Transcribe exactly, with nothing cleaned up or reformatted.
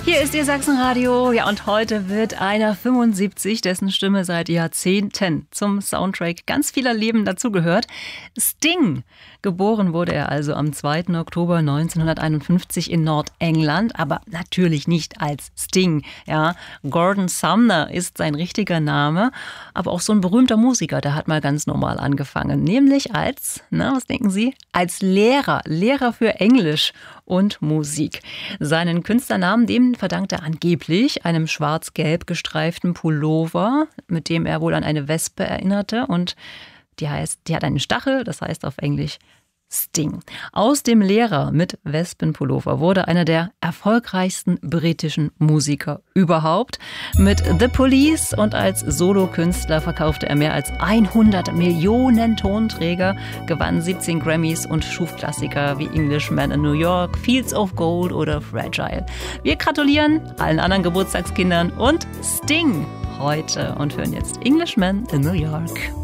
Hier ist Ihr Sachsenradio. Ja, und heute wird einer fünfundsiebzig, dessen Stimme seit Jahrzehnten zum Soundtrack ganz vieler Leben dazugehört. Sting. Geboren wurde er also am zweiten Oktober neunzehnhunderteinundfünfzig in Nordengland, aber natürlich nicht als Sting. Ja, Gordon Sumner ist sein richtiger Name, aber auch so ein berühmter Musiker, der hat mal ganz normal angefangen, nämlich als, na, was denken Sie, als Lehrer, Lehrer für Englisch und Musik. Seinen Künstlernamen, dem verdankt er angeblich einem schwarz-gelb gestreiften Pullover, mit dem er wohl an eine Wespe erinnerte, und die heißt, die hat einen Stachel, das heißt auf Englisch Sting. Aus dem Lehrer mit Wespenpullover wurde einer der erfolgreichsten britischen Musiker überhaupt. Mit The Police und als Solokünstler verkaufte er mehr als hundert Millionen Tonträger, gewann siebzehn Grammys und schuf Klassiker wie Englishman in New York, Fields of Gold oder Fragile. Wir gratulieren allen anderen Geburtstagskindern und Sting heute und hören jetzt Englishman in New York.